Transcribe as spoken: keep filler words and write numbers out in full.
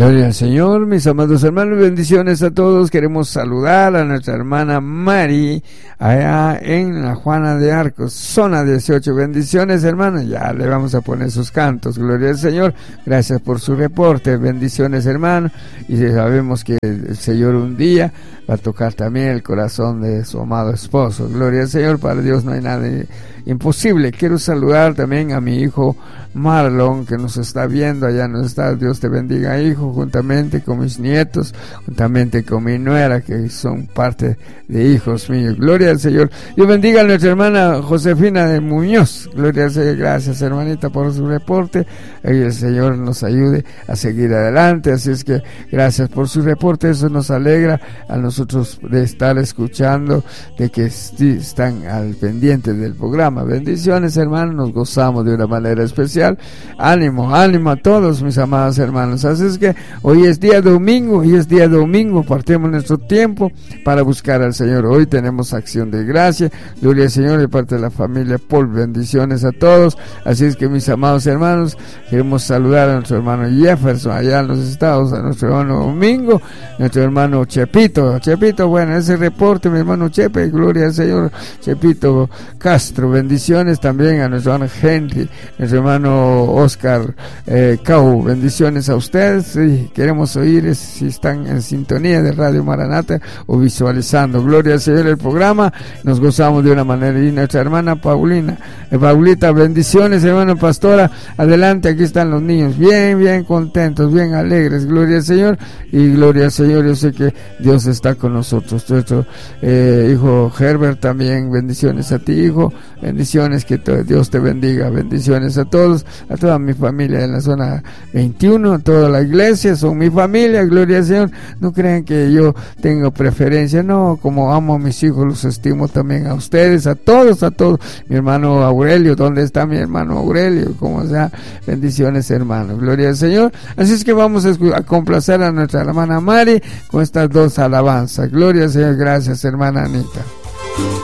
Gloria al Señor, mis amados hermanos, bendiciones a todos. Queremos saludar a nuestra hermana Mari, allá en la Juana de Arcos, zona dieciocho. Bendiciones, hermana. Ya le vamos a poner sus cantos. Gloria al Señor. Gracias por su reporte. Bendiciones, hermano. Y sabemos que el Señor un día va a tocar también el corazón de su amado esposo. Gloria al Señor. Para Dios no hay nada imposible. Quiero saludar también a mi hijo Marlon, que nos está viendo, allá nos está. Dios te bendiga, hijo, juntamente con mis nietos, juntamente con mi nuera, que son parte de hijos míos. Gloria al Señor. Dios bendiga a nuestra hermana Josefina de Muñoz. Gloria al Señor. Gracias, hermanita, por su reporte. Y el Señor nos ayude a seguir adelante. Así es que gracias por su reporte. Eso nos alegra a nosotros de estar escuchando, de que están al pendiente del programa. Bendiciones, hermanos. Nos gozamos de una manera especial. Ánimo, ánimo a todos, mis amados hermanos. Así es que hoy es día domingo, hoy es día domingo, partimos nuestro tiempo para buscar al Señor. Hoy tenemos acción de gracia. Gloria al Señor de parte de la familia Paul. Bendiciones a todos. Así es que, mis amados hermanos, queremos saludar a nuestro hermano Jefferson allá en los estados, a nuestro hermano Domingo, nuestro hermano Chepito. Chepito, bueno, ese reporte, mi hermano Chepe, gloria al Señor. Chepito Castro, bendiciones también a nuestro hermano Henry, nuestro hermano Oscar eh, Cau, bendiciones a ustedes. Sí, queremos oír si están en sintonía de Radio Maranata o visualizando. Gloria al Señor el programa, nos gozamos de una manera. Y nuestra hermana Paulina, eh, Paulita, bendiciones, hermano Pastora, adelante, aquí están los niños, bien, bien contentos, bien alegres. Gloria al Señor y gloria al Señor. Yo sé que Dios está con nosotros. Nuestro eh, hijo Herbert también, bendiciones a ti, hijo, bendiciones, que to- Dios te bendiga, bendiciones a todos, a toda mi familia en la zona veintiuno, a toda la iglesia, son mi familia, gloria al Señor. No crean que yo tengo preferencia, no, como amo a mis hijos, los estimo también a ustedes, a todos, a todos. Mi hermano Aurelio, ¿dónde está mi hermano Aurelio? Como sea, bendiciones, hermano, gloria al Señor. Así es que vamos a, escu- a complacer a nuestra hermana Mari con estas dos alabanzas. Gloria al Señor, gracias, hermana Anita.